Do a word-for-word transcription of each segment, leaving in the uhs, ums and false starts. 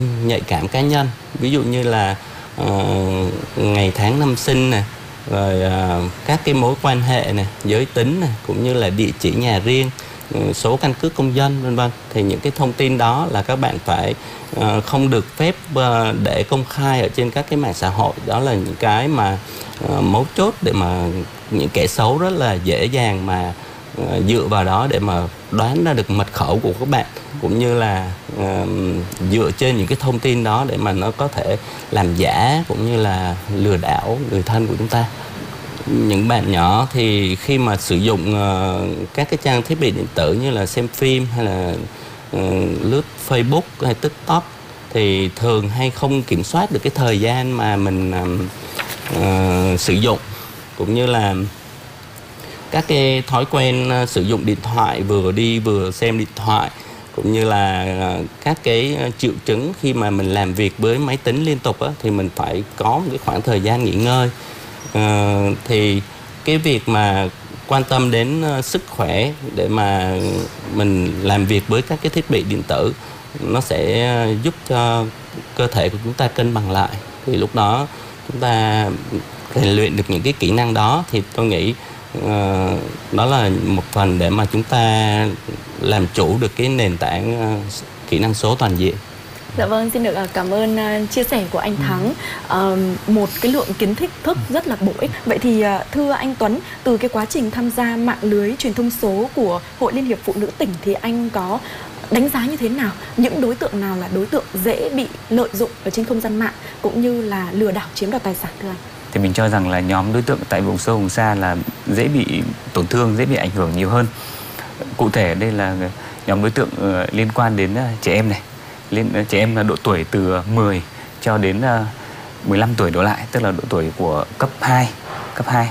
nhạy cảm cá nhân, ví dụ như là uh, ngày tháng năm sinh này, rồi uh, các cái mối quan hệ này, giới tính này, cũng như là địa chỉ nhà riêng, số căn cước công dân vân vân. Thì những cái thông tin đó là các bạn phải uh, không được phép uh, để công khai ở trên các cái mạng xã hội. Đó là những cái mà uh, mấu chốt để mà những kẻ xấu rất là dễ dàng mà uh, dựa vào đó để mà đoán ra được mật khẩu của các bạn, cũng như là uh, dựa trên những cái thông tin đó để mà nó có thể làm giả cũng như là lừa đảo người thân của chúng ta. Những bạn nhỏ thì khi mà sử dụng uh, các cái trang thiết bị điện tử như là xem phim hay là uh, lướt Facebook hay TikTok thì thường hay không kiểm soát được cái thời gian mà mình uh, uh, sử dụng, cũng như là các cái thói quen uh, sử dụng điện thoại, vừa đi vừa xem điện thoại, cũng như là uh, các cái triệu chứng khi mà mình làm việc với máy tính liên tục á, thì mình phải có một cái khoảng thời gian nghỉ ngơi. Uh, thì cái việc mà quan tâm đến uh, sức khỏe để mà mình làm việc với các cái thiết bị điện tử, nó sẽ uh, giúp cho cơ thể của chúng ta cân bằng lại. Thì lúc đó chúng ta rèn luyện được những cái kỹ năng đó, thì tôi nghĩ uh, đó là một phần để mà chúng ta làm chủ được cái nền tảng uh, kỹ năng số toàn diện. Dạ vâng, xin được cảm ơn uh, chia sẻ của anh Thắng. Uh, một cái lượng kiến thức thức rất là bổ ích. Vậy thì uh, thưa anh Tuấn, từ cái quá trình tham gia mạng lưới truyền thông số của Hội Liên hiệp Phụ nữ tỉnh thì anh có đánh giá như thế nào? Những đối tượng nào là đối tượng dễ bị lợi dụng ở trên không gian mạng cũng như là lừa đảo chiếm đoạt tài sản thưa anh? Thì mình cho rằng là nhóm đối tượng tại vùng sâu vùng xa là dễ bị tổn thương, dễ bị ảnh hưởng nhiều hơn. Cụ thể đây là nhóm đối tượng uh, liên quan đến uh, trẻ em này. Lên trẻ em là độ tuổi từ mười cho đến mười lăm tuổi đổ lại, tức là độ tuổi của cấp hai, cấp hai.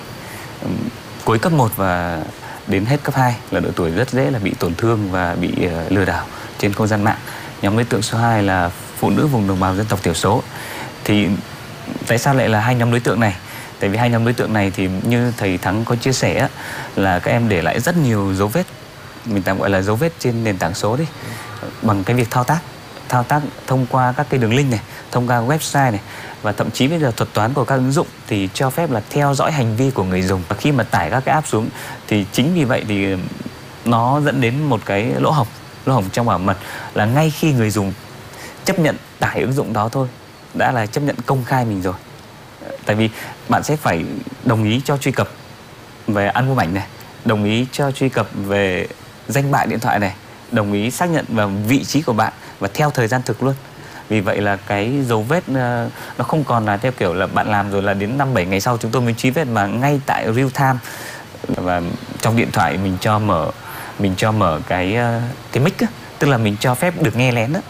Cuối cấp một và đến hết cấp hai là độ tuổi rất dễ là bị tổn thương và bị uh, lừa đảo trên không gian mạng. Nhóm đối tượng số hai là phụ nữ vùng đồng bào dân tộc thiểu số. Thì tại sao lại là hai nhóm đối tượng này? Tại vì hai nhóm đối tượng này thì như thầy Thắng có chia sẻ là các em để lại rất nhiều dấu vết, mình tạm gọi là dấu vết trên nền tảng số đi, bằng cái việc thao tác thao tác thông qua các cái đường link này, thông qua website này, và thậm chí bây giờ thuật toán của các ứng dụng thì cho phép là theo dõi hành vi của người dùng. Và khi mà tải các cái app xuống thì chính vì vậy thì nó dẫn đến một cái lỗ hổng, lỗ hổng trong bảo mật là ngay khi người dùng chấp nhận tải ứng dụng đó thôi đã là chấp nhận công khai mình rồi. Tại vì bạn sẽ phải đồng ý cho truy cập về album ảnh này, đồng ý cho truy cập về danh bạ điện thoại này, đồng ý xác nhận vào vị trí của bạn và theo thời gian thực luôn. Vì vậy là cái dấu vết uh, nó không còn là theo kiểu là bạn làm rồi là đến năm bảy ngày sau chúng tôi mới truy vết, mà ngay tại real time. Và trong điện thoại mình cho mở mình cho mở cái uh, cái mic á, tức là mình cho phép được nghe lén đó.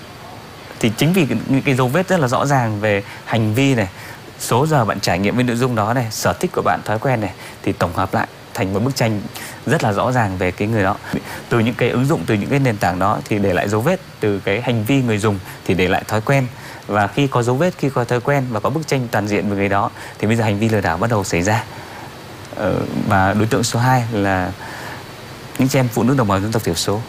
Thì chính vì những cái dấu vết rất là rõ ràng về hành vi này, số giờ bạn trải nghiệm với nội dung đó này, sở thích của bạn, thói quen này, thì tổng hợp lại thành một bức tranh rất là rõ ràng về cái người đó. Từ những cái ứng dụng, từ những cái nền tảng đó thì để lại dấu vết, từ cái hành vi người dùng thì để lại thói quen. Và khi có dấu vết, khi có thói quen và có bức tranh toàn diện về người đó thì bây giờ hành vi lừa đảo bắt đầu xảy ra. ờ, Và đối tượng số hai là những chị em phụ nữ đồng bào dân tộc thiểu số.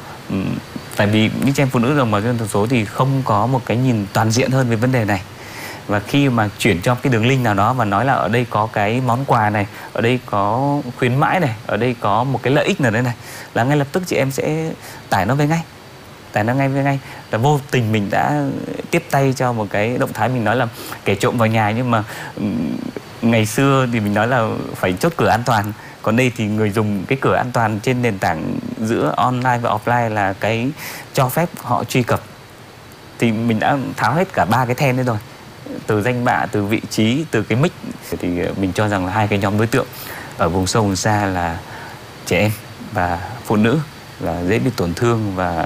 Tại vì những chị em phụ nữ đồng bào dân tộc thiểu số thì không có một cái nhìn toàn diện hơn về vấn đề này. Và khi mà chuyển cho cái đường link nào đó và nói là ở đây có cái món quà này, ở đây có khuyến mãi này, ở đây có một cái lợi ích nào đấy này, là ngay lập tức chị em sẽ tải nó về ngay. Tải nó ngay về ngay. Là vô tình mình đã tiếp tay cho một cái động thái, mình nói là kẻ trộm vào nhà, nhưng mà ngày xưa thì mình nói là phải chốt cửa an toàn. Còn đây thì người dùng cái cửa an toàn trên nền tảng giữa online và offline là cái cho phép họ truy cập. Thì mình đã tháo hết cả ba cái then đấy rồi, từ danh bạ, từ vị trí, từ cái mic. Thì mình cho rằng là hai cái nhóm đối tượng ở vùng sâu vùng xa là trẻ em và phụ nữ là dễ bị tổn thương. Và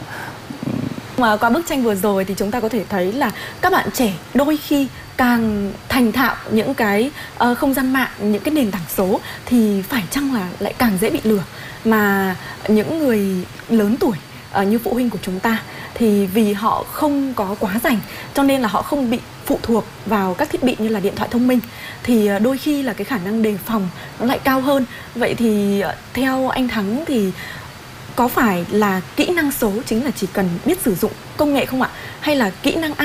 mà qua bức tranh vừa rồi thì chúng ta có thể thấy là các bạn trẻ đôi khi càng thành thạo những cái uh, không gian mạng, những cái nền tảng số thì phải chăng là lại càng dễ bị lừa. Mà những người lớn tuổi uh, như phụ huynh của chúng ta thì vì họ không có quá rảnh cho nên là họ không bị phụ thuộc vào các thiết bị như là điện thoại thông minh, thì đôi khi là cái khả năng đề phòng nó lại cao hơn. Vậy thì theo anh Thắng thì có phải là kỹ năng số chính là chỉ cần biết sử dụng công nghệ không ạ? Hay là kỹ năng an